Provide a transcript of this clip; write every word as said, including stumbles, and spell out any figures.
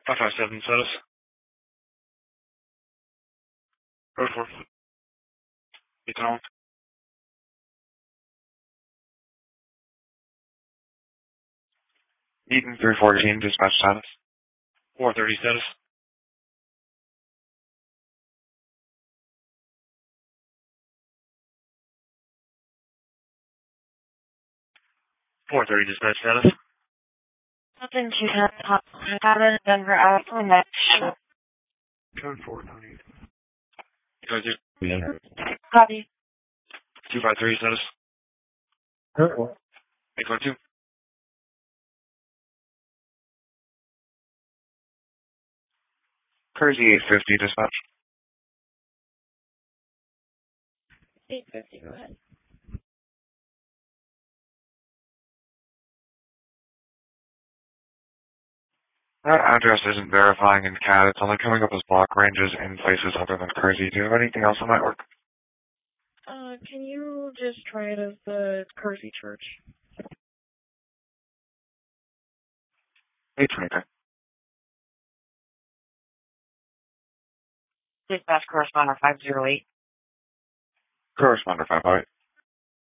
five five seven status. Road four. Ethan Hall. Eaton three fourteen, dispatch status. four thirty status. four thirty dispatch status. Something two ten, cabin, Denver, Alpha, next. Code four ninety. Code two. Copy. two five three status. Hurtful. eight four two. Kersey eight fifty dispatch. eight fifty, go ahead. That address isn't verifying in C A D. It's only coming up as block ranges in places other than Kersey. Do you have anything else that might work? Uh, can you just try it as the Kersey Church? eight twenty-three. Dispatch correspondent five zero eight. Corresponder five oh eight.